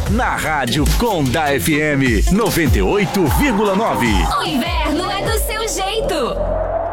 Na Rádio Conda FM 98,9. O inverno é do seu jeito.